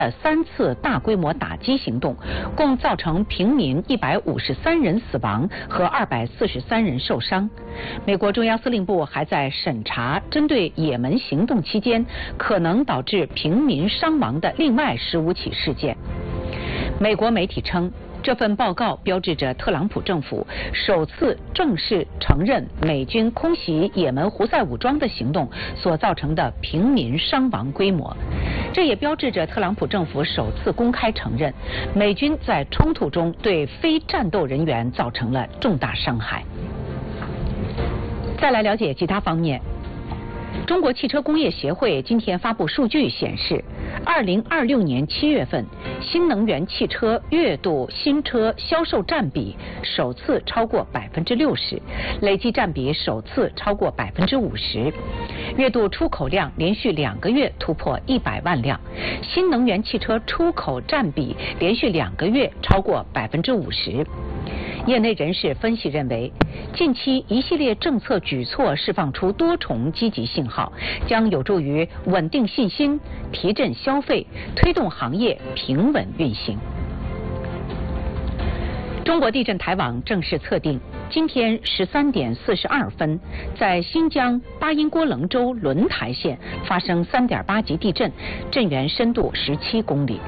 3次大规模打击行动，共造成平民153人死亡和243人受伤。美国中央司令部还在审查针对也门行动期间可能导致平民伤亡的另外15起事件。美国媒体称，这份报告标志着特朗普政府首次正式承认美军空袭也门胡塞武装的行动所造成的平民伤亡规模。这也标志着特朗普政府首次公开承认美军在冲突中对非战斗人员造成了重大伤害。再来了解其他方面。中国汽车工业协会今天发布数据显示，2026年7月份，新能源汽车月度新车销售占比首次超过60%，累计占比首次超过50%。月度出口量连续2个月突破100万辆，新能源汽车出口占比连续2个月超过50%。业内人士分析认为，近期一系列政策举措释放出多重积极信号，将有助于稳定信心、提振消费、推动行业平稳运行。中国地震台网正式测定，今天13点42分，在新疆巴音郭楞州轮台县发生3.8级地震，震源深度17公里。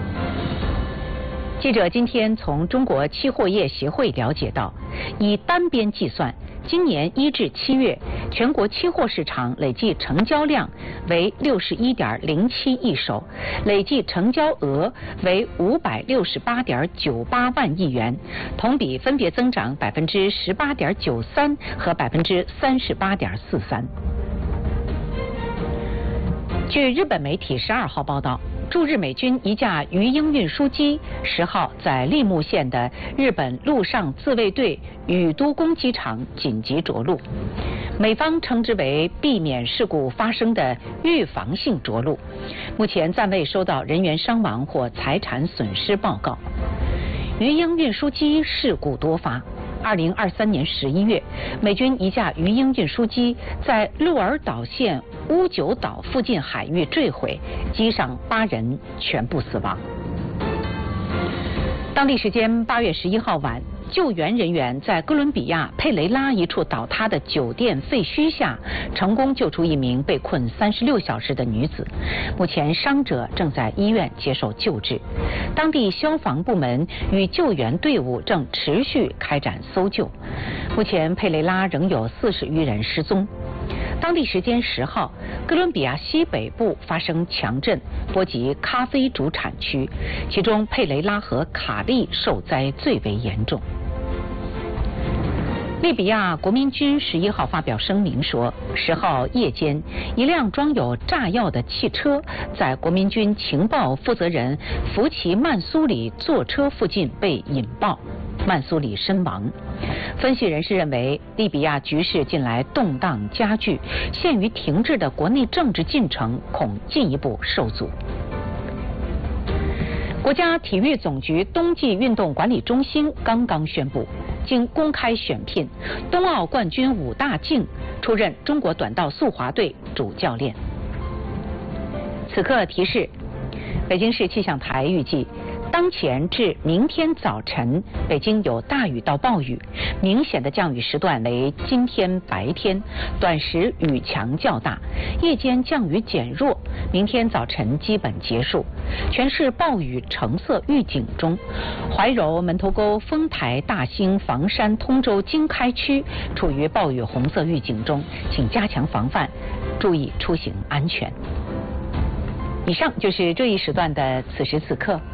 记者今天从中国期货业协会了解到，以单边计算，今年1至7月，全国期货市场累计成交量为61.07亿手，累计成交额为568.98万亿元，同比分别增长18.93%和38.43%。据日本媒体12号报道，驻日美军一架鱼鹰运输机10号在利木县的日本陆上自卫队宇都宫机场紧急着陆，美方称之为避免事故发生的预防性着陆，目前暂未收到人员伤亡或财产损失报告。鱼鹰运输机事故多发。2023年11月，美军一架鱼鹰运输机在鹿儿岛县乌九岛附近海域坠毁，机上8人全部死亡。当地时间8月11号晚，救援人员在哥伦比亚佩雷拉一处倒塌的酒店废墟下，成功救出一名被困36小时的女子。目前伤者正在医院接受救治。当地消防部门与救援队伍正持续开展搜救。目前佩雷拉仍有40余人失踪。当地时间10号，哥伦比亚西北部发生强震，波及咖啡主产区，其中佩雷拉和卡利受灾最为严重。利比亚国民军11号发表声明说，10号夜间，一辆装有炸药的汽车在国民军情报负责人福奇曼苏里坐车附近被引爆，曼苏里身亡。分析人士认为，利比亚局势近来动荡加剧，陷于停滞的国内政治进程恐进一步受阻。国家体育总局冬季运动管理中心刚刚宣布，经公开选聘，冬奥冠军武大靖出任中国短道速滑队主教练。此刻提示，北京市气象台预计，当前至明天早晨，北京有大雨到暴雨，明显的降雨时段为今天白天，短时雨强较大，夜间降雨减弱，明天早晨基本结束。全市暴雨橙色预警中，怀柔、门头沟、丰台、大兴、房山、通州、经开区处于暴雨红色预警中，请加强防范，注意出行安全。以上就是这一时段的此时此刻。